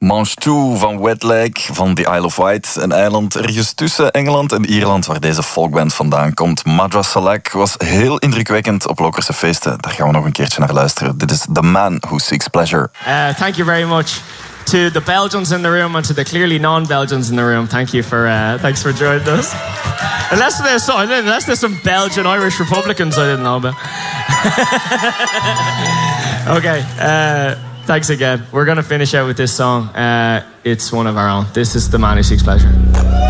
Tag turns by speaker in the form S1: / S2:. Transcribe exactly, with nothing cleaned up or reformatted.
S1: Manche Two van Wet Leg van The Isle of Wight. Een eiland ergens tussen Engeland en Ierland waar deze folkband vandaan komt. Madras Salak was heel indrukwekkend op Lokerse feesten. Daar gaan we nog een keertje naar luisteren. Dit is The Man Who Seeks Pleasure.
S2: Uh, thank you very much to the Belgians in the room and to the clearly non-Belgians in the room. Thank you for uh, thanks for joining us. Unless there's some, unless there's some Belgian Irish Republicans I didn't know about. Okay, uh, thanks again. We're gonna finish out with this song. Uh, it's one of our own. This is The Man Who Seeks Pleasure.